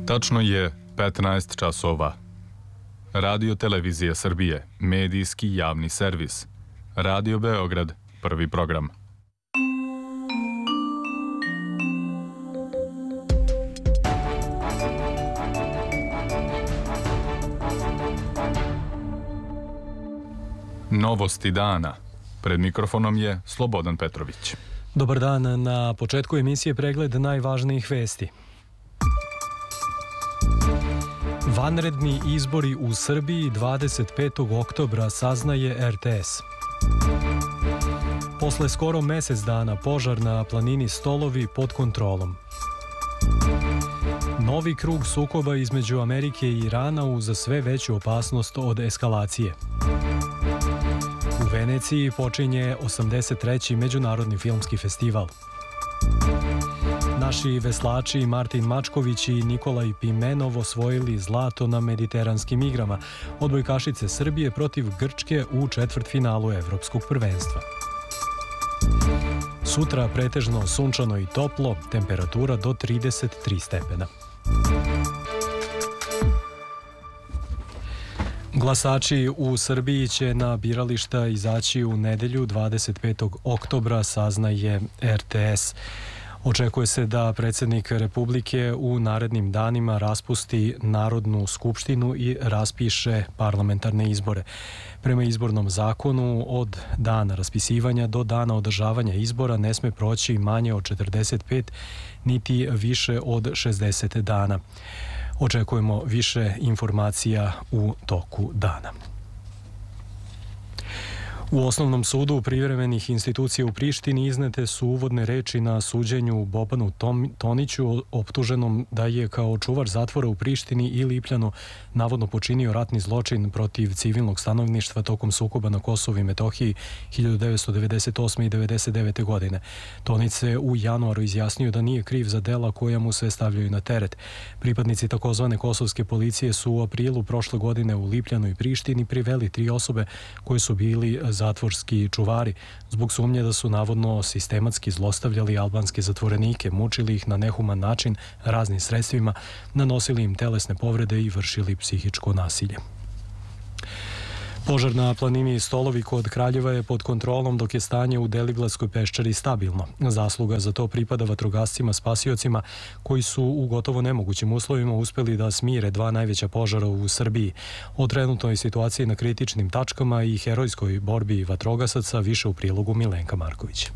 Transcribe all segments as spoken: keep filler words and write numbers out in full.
Tačno je petnaest časova. Radio Televizija Srbije, medijski javni servis. Radio Beograd, prvi program. Novosti dana. Pred mikrofonom je Slobodan Petrović. Dobar dan, na početku emisije pregled najvažnijih vesti. Vanredni izbori u Srbiji dvadeset petog oktobra, saznaje er te es. Posle skoro mesec dana požar na planini Stolovi pod kontrolom. Novi krug sukoba između Amerike i Irana uz sve veću opasnost od eskalacije. U Veneciji počinje osamdeset treći Međunarodni filmski festival. Naši veslači Martin Mačković i Nikolaj Pimenov osvojili zlato na mediteranskim igrama. Odbojkašice Srbije protiv Grčke u četvrtfinalu Evropskog prvenstva. Sutra pretežno sunčano i toplo, temperatura do trideset tri stepena. Glasači u Srbiji će na birališta izaći u nedelju dvadeset petog oktobra, saznaje er te es. Očekuje se da predsjednik Republike u narednim danima raspusti Narodnu skupštinu i raspiše parlamentarne izbore. Prema izbornom zakonu, od dana raspisivanja do dana održavanja izbora ne sme proći manje od četrdeset pet niti više od šezdeset dana. Očekujemo više informacija u toku dana. U Osnovnom sudu privremenih institucija u Prištini iznete su uvodne reči na suđenju Bobanu Toniću, optuženom da je kao čuvar zatvora u Prištini i Lipljanu navodno počinio ratni zločin protiv civilnog stanovništva tokom sukoba na Kosovu i Metohiji hiljadu devetsto devedeset osme i devedeset devete. godine. Tonić se u januaru izjasnio da nije kriv za dela koja mu se stavljaju na teret. Pripadnici takozvane kosovske policije su u aprilu prošle godine u Lipljanu i Prištini priveli tri osobe koje su bili zatvorski čuvari zbog sumnje da su navodno sistematski zlostavljali albanske zatvorenike, mučili ih na nehuman način raznim sredstvima, nanosili im telesne povrede i vršili psihičko nasilje. Požar na planini Stolovi kod Kraljeva je pod kontrolom, dok je stanje u Deligladskoj peščari stabilno. Zasluga za to pripada vatrogascima spasiocima koji su u gotovo nemogućim uslovima uspeli da smire dva najveća požara u Srbiji. O trenutnoj situaciji na kritičnim tačkama i herojskoj borbi vatrogasaca više u prilogu Milenka Marković.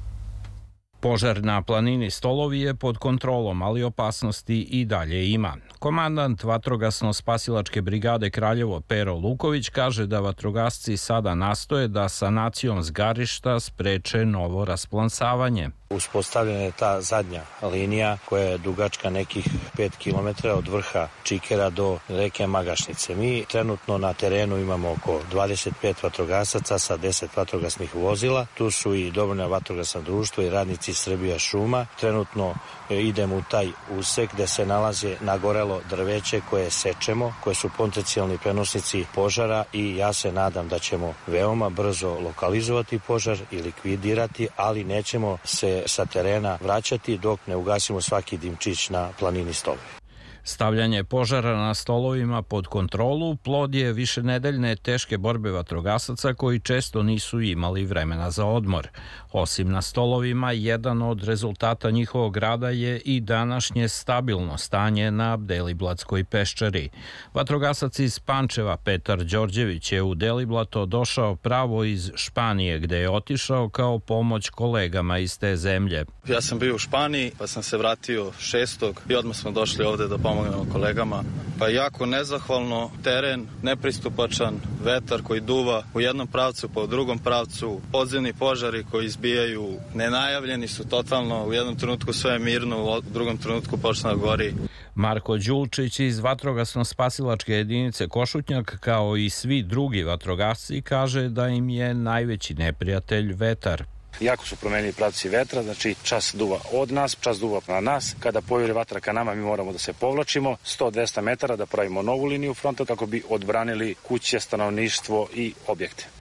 Požar na planini Stolovi je pod kontrolom, ali opasnosti i dalje ima. Komandant vatrogasno-spasilačke brigade Kraljevo Pero Luković kaže da vatrogasci sada nastoje da sanacijom zgarišta spreče novo rasplansavanje. Uspostavljena je ta zadnja linija koja je dugačka nekih pet kilometara od vrha Čikera do reke Magašnice. Mi trenutno na terenu imamo oko dvadeset pet vatrogasaca sa deset vatrogasnih vozila. Tu su i dobrovoljna vatrogasna društva i radnici Srbija šuma. Trenutno idemo u taj usek gde se nalaze nagorelo drveće koje sečemo, koje su potencijalni prenosnici požara i ja se nadam da ćemo veoma brzo lokalizovati požar i likvidirati, ali nećemo se sa terena vraćati dok ne ugasimo svaki dimčić na planini Stolovi. Stavljanje požara na Stolovima pod kontrolu plod je višenedeljne teške borbe vatrogasaca koji često nisu imali vremena za odmor. Osim na Stolovima, jedan od rezultata njihovog rada je i današnje stabilno stanje na Deliblatskoj peščari. Vatrogasac iz Pančeva Petar Đorđević je u Deliblato došao pravo iz Španije, gde je otišao kao pomoć kolegama iz te zemlje. Ja sam bio u Španiji, pa sam se vratio šestog i odmah smo došli ovde da pomognemo kolegama. Pa jako nezahvalno, teren nepristupačan, vetar koji duva u jednom pravcu pa u drugom pravcu, podzemni požari koji izbijaju, nenajavljeni su totalno, u jednom trenutku sve je mirno, u drugom trenutku počne da gori. Marko Đulčić iz vatrogasno-spasilačke jedinice Košutnjak, kao i svi drugi vatrogasci, kaže da im je najveći neprijatelj vetar. Jako su promenili pravci vetra, znači čas duva od nas, čas duva na nas. Kada pojuri vatra ka nama, mi moramo da se povlačimo sto do dvesta metara, da pravimo novu liniju fronta kako bi odbranili kuće, stanovništvo i objekte.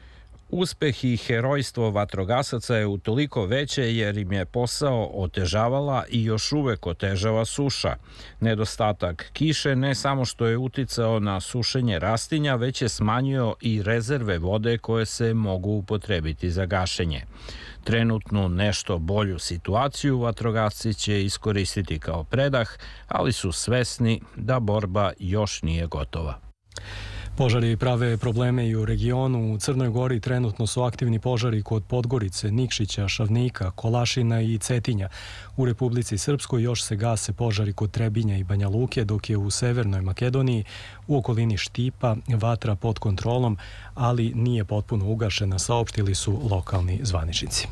Uspeh i herojstvo vatrogasaca je utoliko veće jer im je posao otežavala i još uvek otežava suša. Nedostatak kiše ne samo što je uticao na sušenje rastinja, već je smanjio i rezerve vode koje se mogu upotrebiti za gašenje. Trenutnu nešto bolju situaciju vatrogasci će iskoristiti kao predah, ali su svesni da borba još nije gotova. Požari prave probleme i u regionu. U Crnoj Gori trenutno su aktivni požari kod Podgorice, Nikšića, Šavnika, Kolašina i Cetinja. U Republici Srpskoj još se gase požari kod Trebinja i Banja Luke, dok je u Severnoj Makedoniji u okolini Štipa vatra pod kontrolom, ali nije potpuno ugašena, saopštili su lokalni zvaničnici.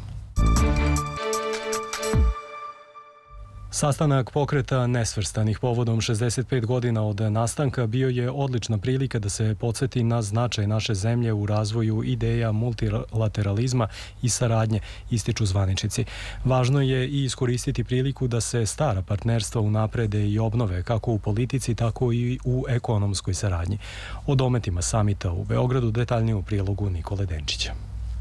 Sastanak pokreta nesvrstanih povodom šezdeset pet godina od nastanka bio je odlična prilika da se podsjeti na značaj naše zemlje u razvoju ideja multilateralizma i saradnje, ističu zvaničnici. Važno je i iskoristiti priliku da se stara partnerstva unaprede i obnove, kako u politici, tako i u ekonomskoj saradnji. O dometima samita u Beogradu detaljnije u prilogu Nikole Denčića.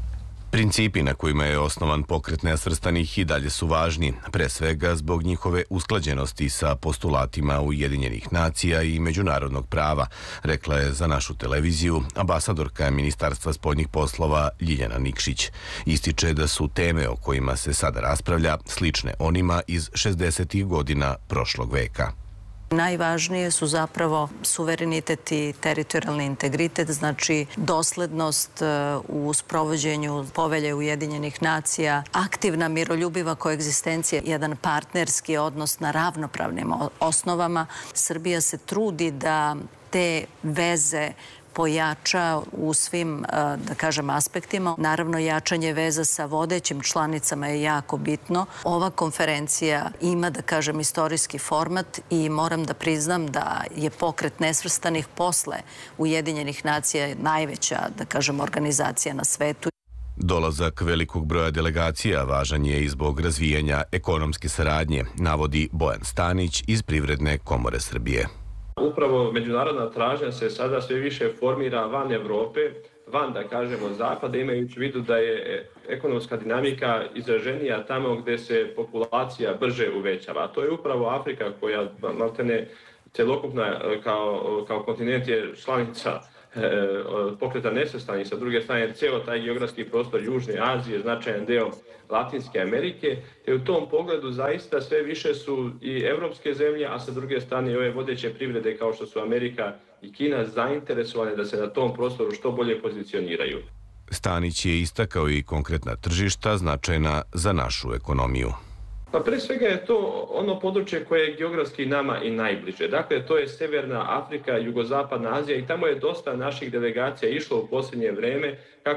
Principi na kojima je osnovan pokret nesvrstanih i dalje su važni, pre svega zbog njihove usklađenosti sa postulatima Ujedinjenih nacija i međunarodnog prava, rekla je za našu televiziju ambasadorka Ministarstva spoljnih poslova Ljiljana Nikšić. Ističe da su teme o kojima se sada raspravlja slične onima iz šezdesetih godina prošlog veka. Najvažnije su zapravo suverenitet i teritorijalni integritet, znači doslednost u sprovođenju povelje Ujedinjenih nacija, aktivna miroljubiva koegzistencija, jedan partnerski odnos na ravnopravnim osnovama. Srbija se trudi da te veze pojača u svim, da kažem, aspektima. Naravno, jačanje veza sa vodećim članicama je jako bitno. Ova konferencija ima, da kažem, istorijski format i moram da priznam da je pokret nesvrstanih posle Ujedinjenih nacija najveća, da kažem, organizacija na svetu. Dolazak velikog broja delegacija važan je i zbog razvijanja ekonomske saradnje, navodi Bojan Stanić iz Privredne komore Srbije. Upravo međunarodna tražnja se sada sve više formira van Evrope, van, da kažemo, zapada, imajući u vidu da je ekonomska dinamika izraženija tamo gde se populacija brže uvećava. A to je upravo Afrika koja, maltene, celokupna kao, kao kontinent je članica pokreta nesvrstanih, sa druge strane cijelo taj geografski prostor Južne Azije, značajan deo Latinske Amerike, te u tom pogledu zaista sve više su i evropske zemlje, a sa druge strane i ove vodeće privrede kao što su Amerika i Kina zainteresovane da se na tom prostoru što bolje pozicioniraju. Stanić je istakao i konkretna tržišta značajna za našu ekonomiju. Pa pre svega je to ono područje koje je geografski nama i najbliže. Dakle, to je Severna Afrika, Jugozapadna Azija i tamo je dosta naših delegacija išlo u posljednje vreme